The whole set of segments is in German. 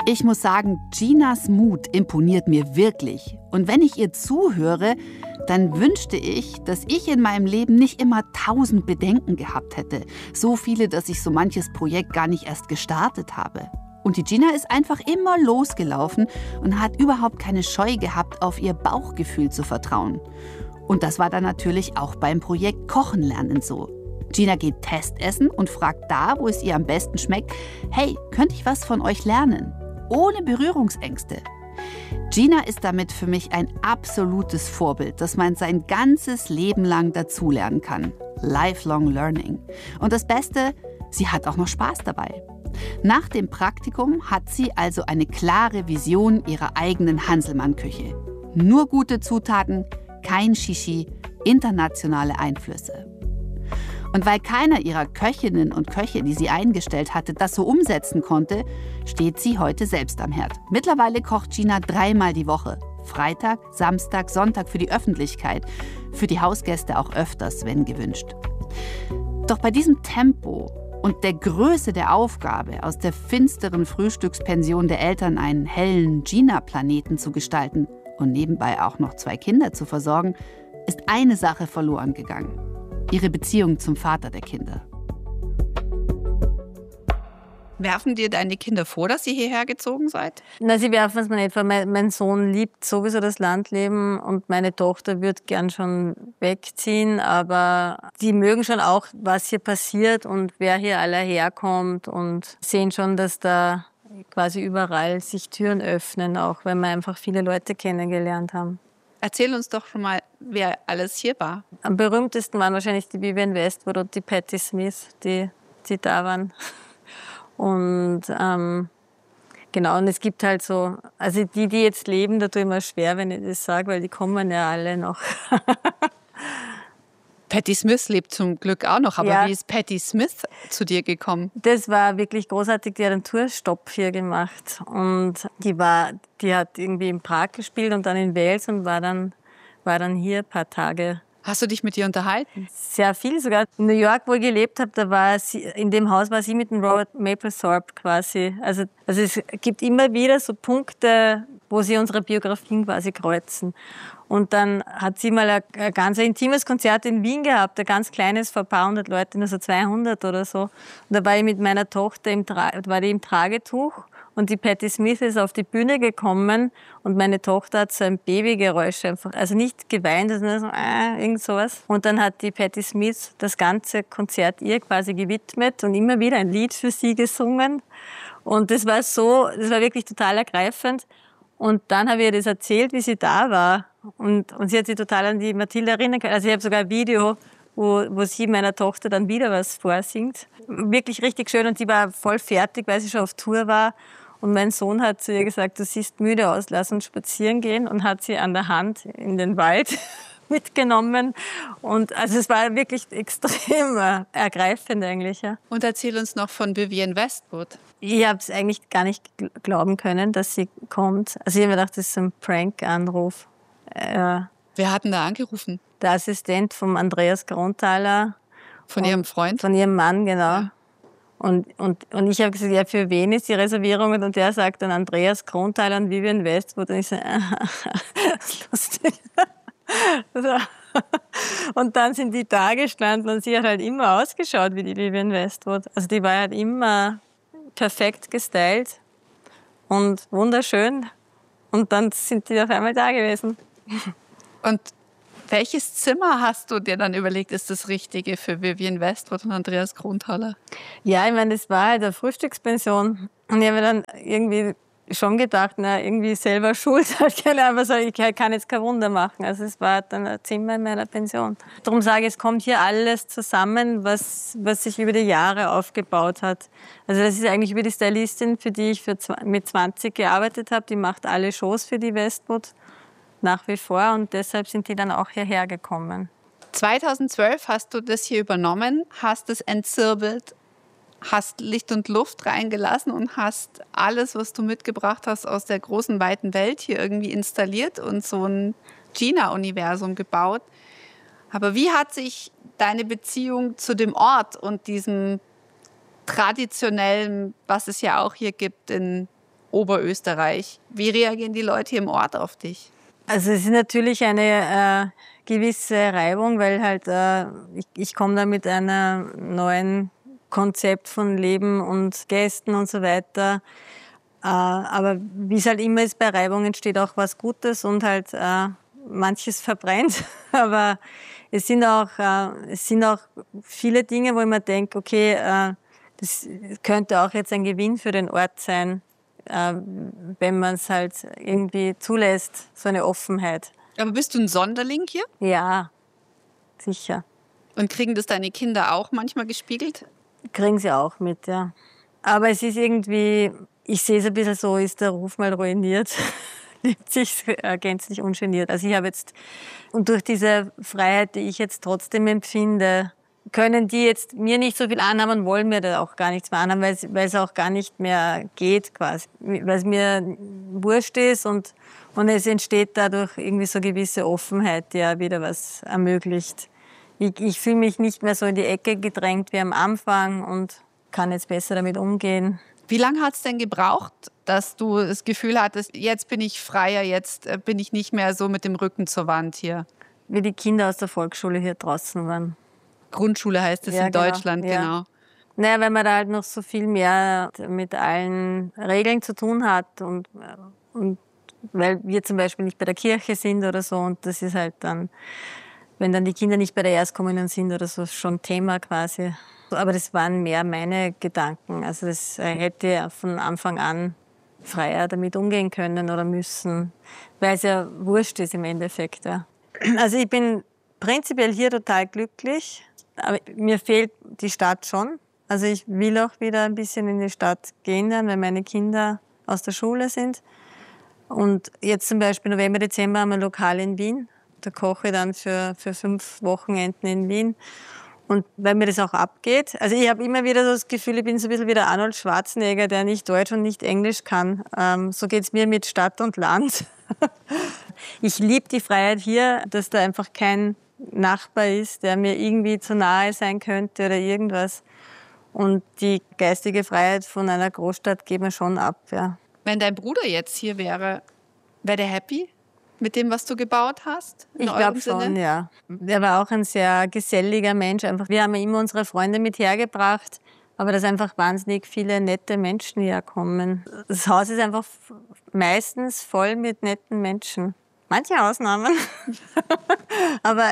Ich muss sagen, Ginas Mut imponiert mir wirklich. Und wenn ich ihr zuhöre, dann wünschte ich, dass ich in meinem Leben nicht immer 1000 Bedenken gehabt hätte. So viele, dass ich so manches Projekt gar nicht erst gestartet habe. Und die Gina ist einfach immer losgelaufen und hat überhaupt keine Scheu gehabt, auf ihr Bauchgefühl zu vertrauen. Und das war dann natürlich auch beim Projekt Kochen lernen so. Gina geht Testessen und fragt da, wo es ihr am besten schmeckt, hey, könnte ich was von euch lernen? Ohne Berührungsängste. Gina ist damit für mich ein absolutes Vorbild, das man sein ganzes Leben lang dazulernen kann. Lifelong Learning. Und das Beste, sie hat auch noch Spaß dabei. Nach dem Praktikum hat sie also eine klare Vision ihrer eigenen Hanselmann-Küche. Nur gute Zutaten, kein Shishi, internationale Einflüsse. Und weil keiner ihrer Köchinnen und Köche, die sie eingestellt hatte, das so umsetzen konnte, steht sie heute selbst am Herd. Mittlerweile kocht Gina 3-mal die Woche. Freitag, Samstag, Sonntag für die Öffentlichkeit. Für die Hausgäste auch öfters, wenn gewünscht. Doch bei diesem Tempo und der Größe der Aufgabe, aus der finsteren Frühstückspension der Eltern einen hellen Gina-Planeten zu gestalten und nebenbei auch noch 2 Kinder zu versorgen, ist eine Sache verloren gegangen. Ihre Beziehung zum Vater der Kinder. Werfen dir deine Kinder vor, dass ihr hierher gezogen seid? Nein, sie werfen es mir nicht vor. Mein Sohn liebt sowieso das Landleben und meine Tochter würde gern schon wegziehen. Aber die mögen schon auch, was hier passiert und wer hier alle herkommt und sehen schon, dass da quasi überall sich Türen öffnen, auch wenn wir einfach viele Leute kennengelernt haben. Erzähl uns doch schon mal, wer alles hier war. Am berühmtesten waren wahrscheinlich die Vivienne Westwood und die Patti Smith, die da waren. Und genau, und es gibt halt so, also die jetzt leben, da tue ich mir schwer, wenn ich das sage, weil die kommen ja alle noch. Patti Smith lebt zum Glück auch noch, aber ja. Wie ist Patti Smith zu dir gekommen? Das war wirklich großartig, die hat einen Tourstopp hier gemacht und die hat irgendwie in Prag gespielt und dann in Wales und war dann hier ein paar Tage. Hast du dich mit ihr unterhalten? Sehr viel sogar. In New York, wo ich gelebt habe, in dem Haus war sie mit dem Robert Mapplethorpe quasi. Also es gibt immer wieder so Punkte, wo sie unsere Biografien quasi kreuzen. Und dann hat sie mal ein ganz intimes Konzert in Wien gehabt, ein ganz kleines, vor ein paar hundert Leuten, also 200 oder so. Und da war ich mit meiner Tochter im Tragetuch und die Patti Smith ist auf die Bühne gekommen und meine Tochter hat so ein Babygeräusch einfach, also nicht geweint, sondern so irgend sowas. Und dann hat die Patti Smith das ganze Konzert ihr quasi gewidmet und immer wieder ein Lied für sie gesungen. Und das war wirklich total ergreifend. Und dann habe ich ihr das erzählt, wie sie da war. Und sie hat sich total an die Mathilde erinnern können. Also ich habe sogar ein Video, wo sie meiner Tochter dann wieder was vorsingt. Wirklich richtig schön. Und die war voll fertig, weil sie schon auf Tour war. Und mein Sohn hat zu ihr gesagt, du siehst müde aus, lass uns spazieren gehen. Und hat sie an der Hand in den Wald mitgenommen. Und also es war wirklich extrem ergreifend eigentlich. Ja. Und erzähl uns noch von Vivienne Westwood. Ich habe es eigentlich gar nicht glauben können, dass sie kommt. Also ich habe mir gedacht, das ist ein Prank-Anruf. Wer hat denn da angerufen? Der Assistent vom Andreas Gronthaler. Von ihrem Freund? Von ihrem Mann, genau. Ja. Und ich habe gesagt, ja, für wen ist die Reservierung? Und der sagt dann Andreas Gronthaler und Vivienne Westwood. Und ich so, lustig. Und dann sind die da gestanden und sie hat halt immer ausgeschaut wie die Vivienne Westwood. Also die war halt immer perfekt gestylt und wunderschön. Und dann sind die auf einmal da gewesen. Und welches Zimmer hast du dir dann überlegt, ist das Richtige für Vivienne Westwood und Andreas Gronthaler? Ja, ich meine, das war halt eine Frühstückspension. Und ich habe mir dann irgendwie schon gedacht, na, irgendwie selber schuld. Ich kann jetzt kein Wunder machen. Also es war dann ein Zimmer in meiner Pension. Darum sage ich, es kommt hier alles zusammen, was sich über die Jahre aufgebaut hat. Also das ist eigentlich über die Stylistin, für die ich mit 20 gearbeitet habe. Die macht alle Shows für die Westwood nach wie vor und deshalb sind die dann auch hierher gekommen. 2012 hast du das hier übernommen, hast es entsirbelt, hast Licht und Luft reingelassen und hast alles, was du mitgebracht hast aus der großen, weiten Welt hier irgendwie installiert und so ein Gina-Universum gebaut. Aber wie hat sich deine Beziehung zu dem Ort und diesem traditionellen, was es ja auch hier gibt in Oberösterreich. Wie reagieren die Leute hier im Ort auf dich? Also es ist natürlich eine gewisse Reibung, weil halt ich komme da mit einem neuen Konzept von Leben und Gästen und so weiter. Aber wie es halt immer ist, bei Reibung entsteht auch was Gutes und halt manches verbrennt. Aber es sind auch viele Dinge, wo ich mir denke, okay, das könnte auch jetzt ein Gewinn für den Ort sein, wenn man es halt irgendwie zulässt, so eine Offenheit. Aber bist du ein Sonderling hier? Ja, sicher. Und kriegen das deine Kinder auch manchmal gespiegelt? Kriegen sie auch mit, ja. Aber es ist irgendwie, ich sehe es ein bisschen so, ist der Ruf mal ruiniert, lebt sich gänzlich ungeniert. Also ich habe jetzt, und durch diese Freiheit, die ich jetzt trotzdem empfinde, können die jetzt mir nicht so viel anhaben und wollen mir da auch gar nichts mehr anhaben, weil es auch gar nicht mehr geht quasi. Weil es mir wurscht ist und es entsteht dadurch irgendwie so eine gewisse Offenheit, die ja wieder was ermöglicht. Ich fühle mich nicht mehr so in die Ecke gedrängt wie am Anfang und kann jetzt besser damit umgehen. Wie lange hat es denn gebraucht, dass du das Gefühl hattest, jetzt bin ich freier, jetzt bin ich nicht mehr so mit dem Rücken zur Wand hier? Wie die Kinder aus der Volksschule hier draußen waren. Grundschule heißt es in Deutschland, genau. Naja, weil man da halt noch so viel mehr mit allen Regeln zu tun hat und weil wir zum Beispiel nicht bei der Kirche sind oder so und das ist halt dann, wenn dann die Kinder nicht bei der Erstkommunion sind oder so, schon Thema quasi. Aber das waren mehr meine Gedanken. Also das hätte von Anfang an freier damit umgehen können oder müssen, weil es ja wurscht ist im Endeffekt. Ja. Also ich bin prinzipiell hier total glücklich, aber mir fehlt die Stadt schon. Also ich will auch wieder ein bisschen in die Stadt gehen, weil meine Kinder aus der Schule sind. Und jetzt zum Beispiel November, Dezember haben wir ein Lokal in Wien. Da koche ich dann für 5 Wochenenden in Wien. Und weil mir das auch abgeht. Also ich habe immer wieder so das Gefühl, ich bin so ein bisschen wie der Arnold Schwarzenegger, der nicht Deutsch und nicht Englisch kann. So geht's mir mit Stadt und Land. Ich liebe die Freiheit hier, dass da einfach kein Nachbar ist, der mir irgendwie zu nahe sein könnte oder irgendwas. Und die geistige Freiheit von einer Großstadt geht mir schon ab, ja. Wenn dein Bruder jetzt hier wäre, wäre der happy mit dem, was du gebaut hast? Ich glaube schon, ja. Er war auch ein sehr geselliger Mensch. Einfach, wir haben ja immer unsere Freunde mit hergebracht, aber dass einfach wahnsinnig viele nette Menschen herkommen. Das Haus ist einfach meistens voll mit netten Menschen. Manche Ausnahmen. aber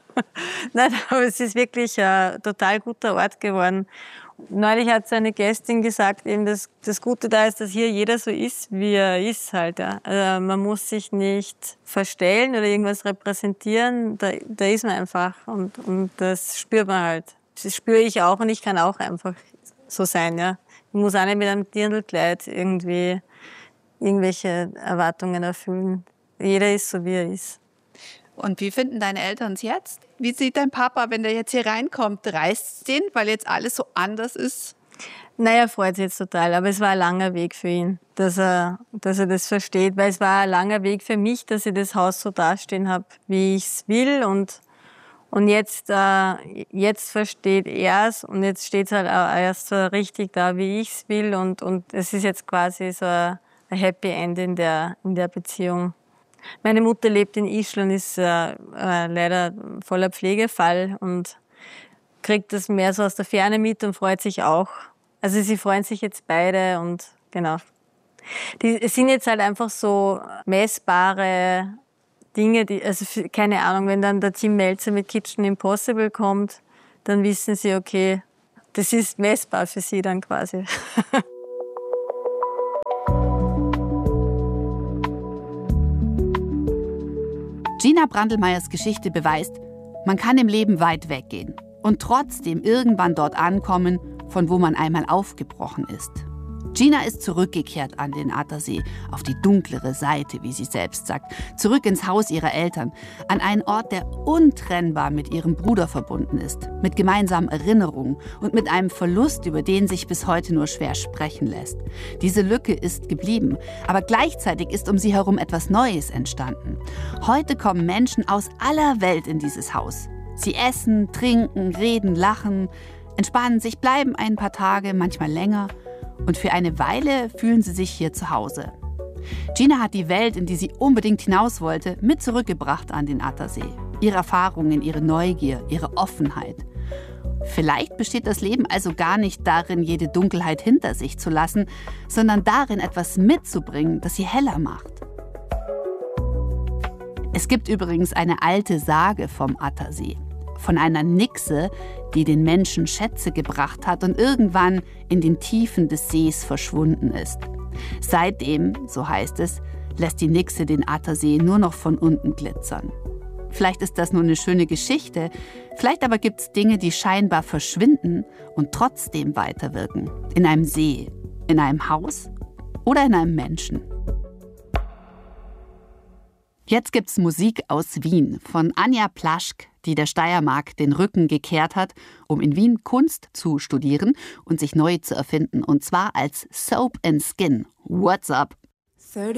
es ist wirklich ein total guter Ort geworden. Neulich hat so eine Gästin gesagt, eben das Gute da ist, dass hier jeder so ist, wie er ist halt. Ja. Also man muss sich nicht verstellen oder irgendwas repräsentieren, da ist man einfach und das spürt man halt. Das spüre ich auch und ich kann auch einfach so sein. Ja. Ich muss auch nicht mit einem Dirndlkleid irgendwie irgendwelche Erwartungen erfüllen. Jeder ist so, wie er ist. Und wie finden deine Eltern es jetzt? Wie sieht dein Papa, wenn der jetzt hier reinkommt? Reißt es den, weil jetzt alles so anders ist? Naja, er freut sich jetzt total, aber es war ein langer Weg für ihn, dass er das versteht, weil es war ein langer Weg für mich, dass ich das Haus so dastehen habe, wie ich es will und jetzt versteht er es und jetzt steht es halt auch erst so richtig da, wie ich es will und es ist jetzt quasi so ein Happy End in der Beziehung. Meine Mutter lebt in Ischl und ist leider voller Pflegefall und kriegt das mehr so aus der Ferne mit und freut sich auch. Also sie freuen sich jetzt beide und genau. Es sind jetzt halt einfach so messbare Dinge, keine Ahnung, wenn dann der Tim Melzer mit Kitchen Impossible kommt, dann wissen sie, okay, das ist messbar für sie dann quasi. Gina Brandlmeyers Geschichte beweist, man kann im Leben weit weggehen und trotzdem irgendwann dort ankommen, von wo man einmal aufgebrochen ist. Gina ist zurückgekehrt an den Attersee, auf die dunklere Seite, wie sie selbst sagt, zurück ins Haus ihrer Eltern, an einen Ort, der untrennbar mit ihrem Bruder verbunden ist, mit gemeinsamen Erinnerungen und mit einem Verlust, über den sich bis heute nur schwer sprechen lässt. Diese Lücke ist geblieben, aber gleichzeitig ist um sie herum etwas Neues entstanden. Heute kommen Menschen aus aller Welt in dieses Haus. Sie essen, trinken, reden, lachen, entspannen sich, bleiben ein paar Tage, manchmal länger. Und für eine Weile fühlen sie sich hier zu Hause. Gina hat die Welt, in die sie unbedingt hinaus wollte, mit zurückgebracht an den Attersee. Ihre Erfahrungen, ihre Neugier, ihre Offenheit. Vielleicht besteht das Leben also gar nicht darin, jede Dunkelheit hinter sich zu lassen, sondern darin, etwas mitzubringen, das sie heller macht. Es gibt übrigens eine alte Sage vom Attersee. Von einer Nixe, die den Menschen Schätze gebracht hat und irgendwann in den Tiefen des Sees verschwunden ist. Seitdem, so heißt es, lässt die Nixe den Attersee nur noch von unten glitzern. Vielleicht ist das nur eine schöne Geschichte, vielleicht aber gibt es Dinge, die scheinbar verschwinden und trotzdem weiterwirken. In einem See, in einem Haus oder in einem Menschen. Jetzt gibt's Musik aus Wien von Anja Plaschk, die der Steiermark den Rücken gekehrt hat, um in Wien Kunst zu studieren und sich neu zu erfinden. Und zwar als Soap and Skin. What's up?